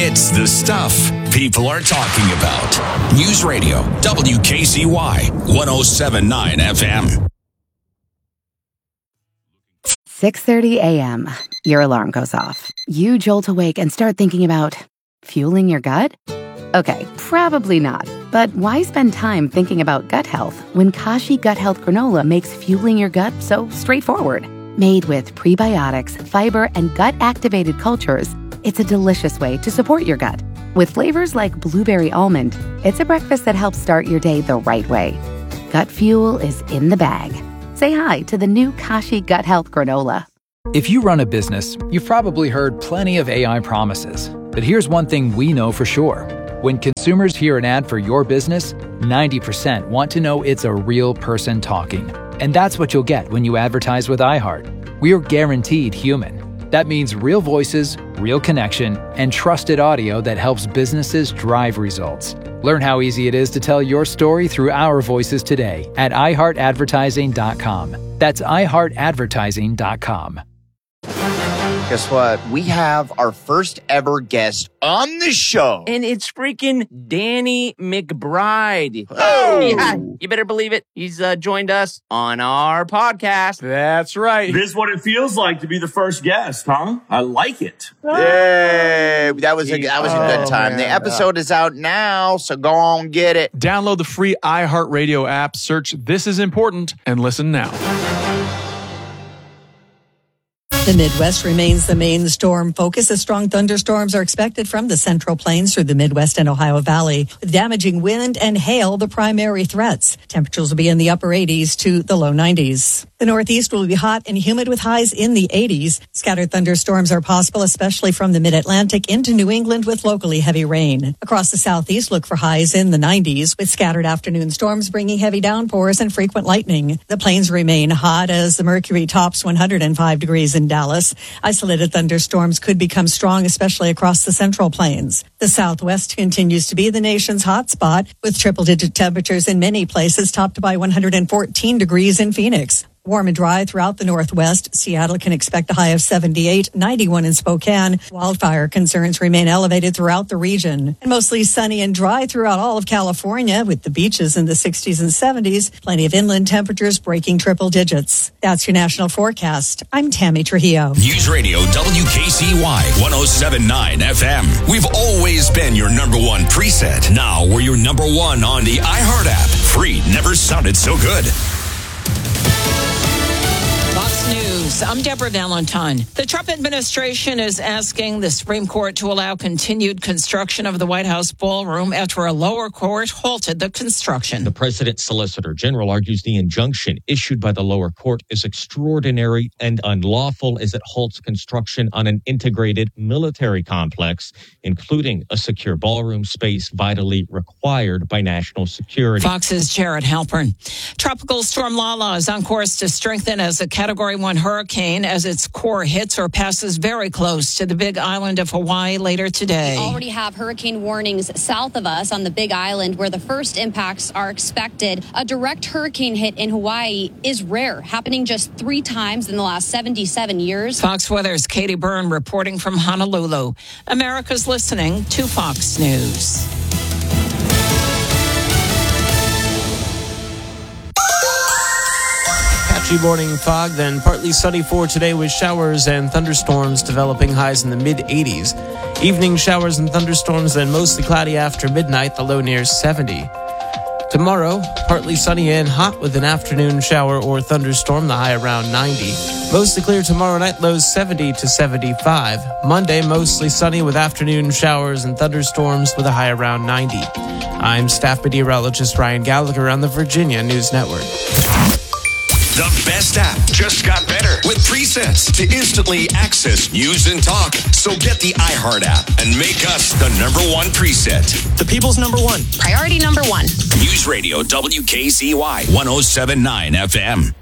It's the stuff people are talking about. News Radio WKCY 107.9 FM. 6:30 a.m. Your alarm goes off. You jolt awake and start thinking about fueling your gut? Okay, probably not. But why spend time thinking about gut health when Kashi Gut Health Granola makes fueling your gut so straightforward? Made with prebiotics, fiber, and gut-activated cultures, it's a delicious way to support your gut. With flavors like blueberry almond, it's a breakfast that helps start your day the right way. Gut fuel is in the bag. Say hi to the new Kashi Gut Health Granola. If you run a business, you've probably heard plenty of AI promises. But here's one thing we know for sure. When consumers hear an ad for your business, 90% want to know it's a real person talking. And that's what you'll get when you advertise with iHeart. We are guaranteed human. That means real voices, real connection, and trusted audio that helps businesses drive results. Learn how easy it is to tell your story through our voices today at iHeartAdvertising.com. That's iHeartAdvertising.com. Guess what? We have our first ever guest on the show. And it's freaking Danny McBride. Oh! Yeah, you better believe it. He's joined us on our podcast. That's right. This is what it feels like to be the first guest, huh? I like it. Yay! That was a good time. Man. The episode is out now, so go on get it. Download the free iHeartRadio app, search This Is Important, and listen now. The Midwest remains the main storm focus as strong thunderstorms are expected from the Central Plains through the Midwest and Ohio Valley. With damaging wind and hail, the primary threats. Temperatures will be in the upper 80s to the low 90s. The Northeast will be hot and humid with highs in the 80s. Scattered thunderstorms are possible, especially from the Mid-Atlantic into New England with locally heavy rain. Across the Southeast, look for highs in the 90s with scattered afternoon storms bringing heavy downpours and frequent lightning. The plains remain hot as the mercury tops 105 degrees in Dallas. Isolated thunderstorms could become strong, especially across the Central Plains. The Southwest continues to be the nation's hot spot with triple-digit temperatures in many places, topped by 114 degrees in Phoenix. Warm and dry throughout the Northwest. Seattle can expect a high of 78, 91 in Spokane. Wildfire concerns remain elevated throughout the region. And mostly sunny and dry throughout all of California, with the beaches in the 60s and 70s. Plenty of inland temperatures breaking triple digits. That's your national forecast. I'm Tammy Trujillo. News Radio WKCY 107.9 FM. We've always been your number one preset. Now we're your number one on the iHeart app. Free never sounded so good. Fox News, I'm Deborah Valentine. The Trump administration is asking the Supreme Court to allow continued construction of the White House ballroom after a lower court halted the construction. The president's solicitor general argues the injunction issued by the lower court is extraordinary and unlawful as it halts construction on an integrated military complex, including a secure ballroom space vitally required by national security. Fox's Jared Halpern. Tropical storm Lala is on course to strengthen as a Category 1 hurricane as its core hits or passes very close to the Big Island of Hawaii later today. We already have hurricane warnings south of us on the Big Island where the first impacts are expected. A direct hurricane hit in Hawaii is rare, happening just 3 times in the last 77 years. Fox Weather's Katie Byrne reporting from Honolulu. America's listening to Fox News. Morning fog, then partly sunny for today with showers and thunderstorms developing, highs in the mid-80s. Evening showers and thunderstorms, then mostly cloudy after midnight, the low near 70. Tomorrow, partly sunny and hot with an afternoon shower or thunderstorm, the high around 90. Mostly clear tomorrow night, lows 70 to 75. Monday, mostly sunny with afternoon showers and thunderstorms with a high around 90. I'm staff meteorologist Ryan Gallagher on the Virginia News Network. The best app just got better with presets to instantly access news and talk. So get the iHeart app and make us the number one preset. The people's number one. Priority number one. News Radio WKCY 107.9 FM.